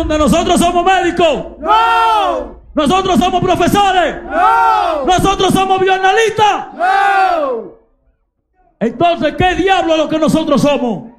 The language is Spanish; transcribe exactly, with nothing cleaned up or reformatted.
preguntan, ¿nosotros somos médicos? ¡No! ¿Nosotros somos profesores? ¡No! ¿Nosotros somos bioanalistas? ¡No! Entonces, ¿qué diablo es lo que nosotros somos?